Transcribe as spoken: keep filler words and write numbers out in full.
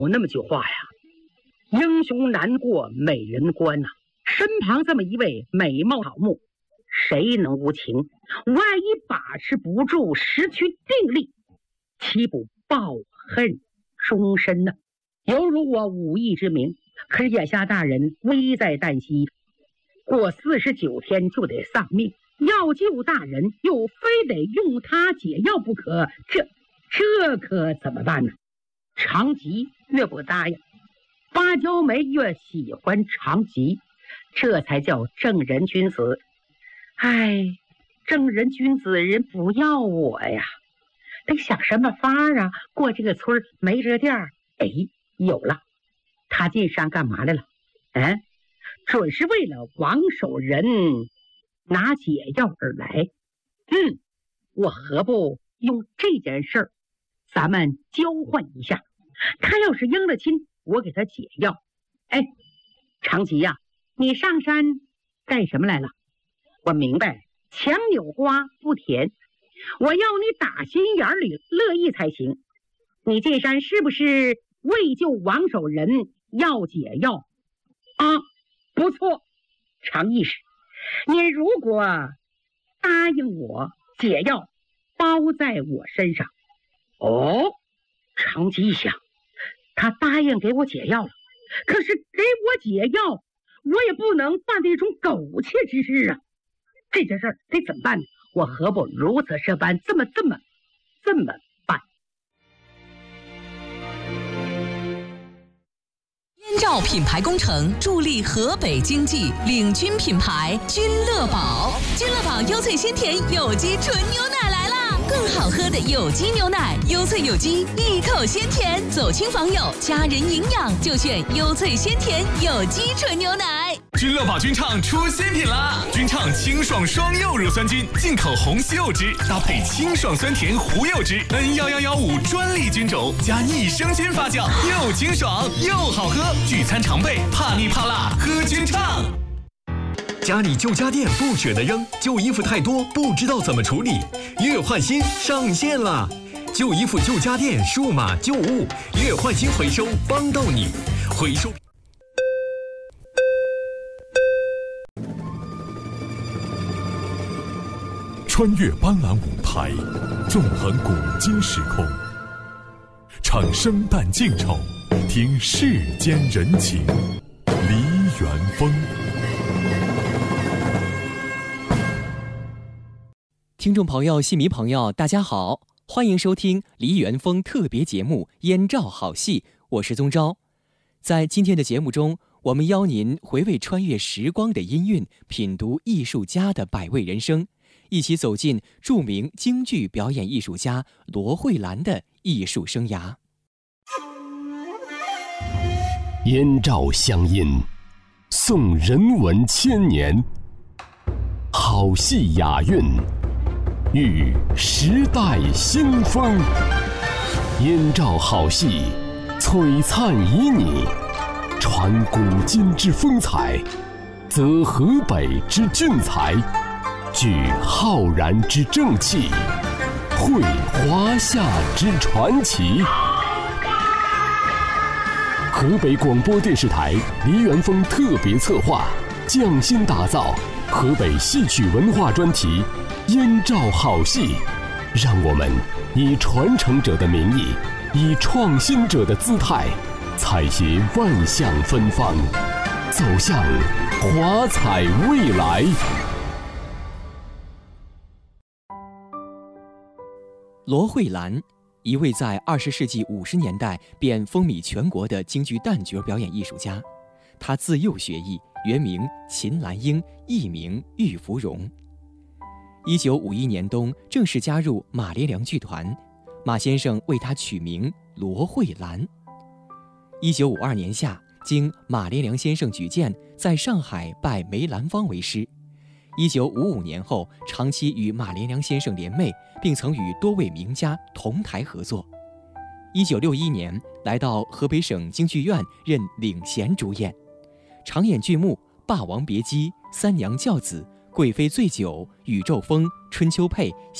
有那么句话呀，英雄难过美人关呐、啊。身旁这么一位美貌好目，谁能无情？万一把持不住，失去定力，岂不抱恨终身呢？犹如我武艺之名，可是眼下大人危在旦夕，过四十九天就得丧命，要救大人又非得用他解药不可，这这可怎么办呢？长吉越不答应，芭蕉梅越喜欢长吉，这才叫正人君子。哎，正人君子人不要我呀，得想什么法啊？过这个村没这店儿，哎，有了，他进山干嘛来了？嗯，准是为了王守仁拿解药而来。嗯，我何不用这件事儿，咱们交换一下？他要是应了亲，我给他解药。哎，长吉呀、啊，你上山干什么来了？我明白，强扭瓜不甜，我要你打心眼里乐意才行。你进山是不是为救王守仁要解药啊？不错，长义士，你如果答应我解药，包在我身上。哦，长吉一想，他答应给我解药了，可是给我解药，我也不能办这种苟且之事啊。这件事儿得怎么办呢？我何不如此这般，这么这么这么办？ 燕赵品牌工程助力河北经济，领军品牌君乐宝。君乐宝优萃鲜甜有机纯牛奶来啦！更好喝的有机牛奶，优萃有机，一口鲜甜。走亲访友，家人营养就选优萃鲜甜有机纯牛奶。 君乐宝君畅出新品啦！君畅清爽双柚乳酸菌，进口红西柚汁，搭配清爽酸甜胡柚汁 N 一一一五专利菌种，加益生菌发酵，又清爽又好喝。聚餐常备，怕腻怕辣，喝君畅。 家里旧家电不舍得扔，旧衣服太多不知道怎么处理，月换新上线了！旧衣服旧家电数码旧物月换新回收帮到你，回收。 穿越斑斓舞台，纵横古今时空，唱生旦净丑，听世间人情。梨园风。 听众朋友、戏迷朋友，大家好，欢迎收听梨园风特别节目《燕赵好戏》，我是宗昭。在今天的节目中，我们邀您回味穿越时光的音韵，品读艺术家的百味人生，一起走进著名京剧表演艺术家罗慧兰的艺术生涯。 燕赵乡音，颂人文千年，好戏雅韵，遇时代新风。燕赵好戏，璀璨旖旎，传古今之风采，则河北之俊才，聚浩然之正气，绘华夏之传奇。河北广播电视台梨园风特别策划，匠心打造河北戏曲文化专题《燕赵好戏》，让我们以传承者的名义，以创新者的姿态，采撷万象芬芳，走向华彩未来。 罗慧兰，一位在二十世纪五十年代便风靡全国的京剧旦角表演艺术家。她自幼学艺，原名秦兰英，艺名玉芙蓉。一九五一年冬，正式加入马连良剧团，马先生为她取名罗慧兰。一九五二年夏，经马连良先生举荐，在上海拜梅兰芳为师。一九五五年后，长期与马连良先生联袂，并曾与多位名家同台合作。一九六一年，来到河北省京剧院任领衔主演，常演剧目《霸王别姬》《三娘教子》《贵妃醉酒》《宇宙风》《春秋配》《